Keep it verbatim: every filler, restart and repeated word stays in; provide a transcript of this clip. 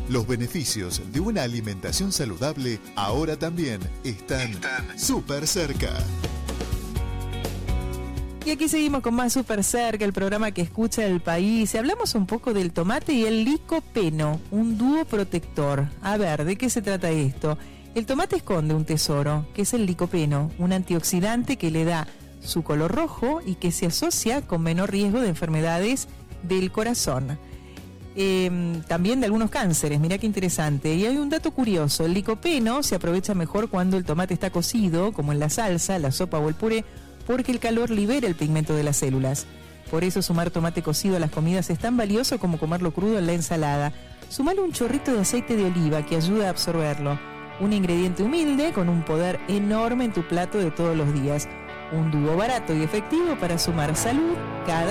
Los beneficios de una alimentación saludable ahora también están, están súper cerca. Y aquí seguimos con más Súper Cerca, el programa que escucha el país. Y hablamos un poco del tomate y el licopeno, un dúo protector. A ver, ¿de qué se trata esto? El tomate esconde un tesoro, que es el licopeno, un antioxidante que le da su color rojo y que se asocia con menor riesgo de enfermedades del corazón. Eh, también de algunos cánceres, mirá qué interesante. Y hay un dato curioso, el licopeno se aprovecha mejor cuando el tomate está cocido, como en la salsa, la sopa o el puré, porque el calor libera el pigmento de las células. Por eso sumar tomate cocido a las comidas es tan valioso como comerlo crudo en la ensalada. Sumale un chorrito de aceite de oliva que ayuda a absorberlo. Un ingrediente humilde con un poder enorme en tu plato de todos los días. Un dúo barato y efectivo para sumar salud cada